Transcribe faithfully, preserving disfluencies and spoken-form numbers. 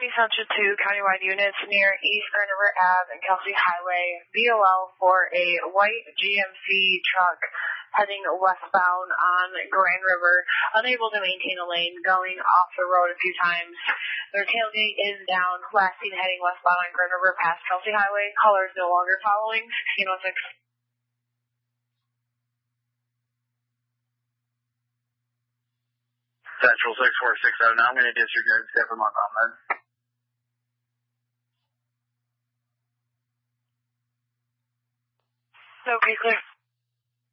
Central two countywide units near East Grand River Avenue and Kelsey Highway, V O L for a white G M C truck heading westbound on Grand River, unable to maintain a lane, going off the road a few times. Their tailgate is down, last seen heading westbound on Grand River past Kelsey Highway. Colors no longer following, sixteen oh six. Central six four six seven, I'm going to disregard seven one on that. Okay, clear.